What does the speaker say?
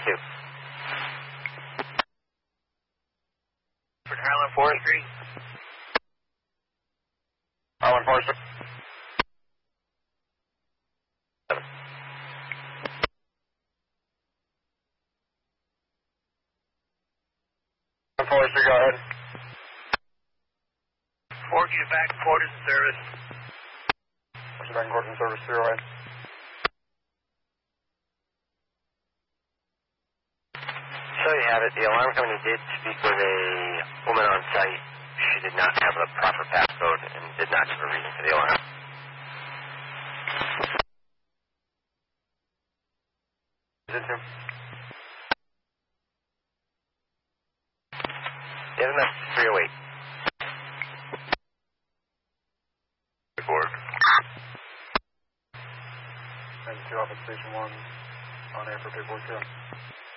2. For Harlan Forestry. Harlan Forestry. 7. Forestry, go ahead. Fork you back, quarters in service. Forestry back in quarters in service, 0 ahead. So you have it. The alarm company did speak with a woman on site. She did not have a proper passcode and did not give a reason for the alarm. Is it 2? You have a message 308. Report. And 2 off at station 1 on air for paperwork 2.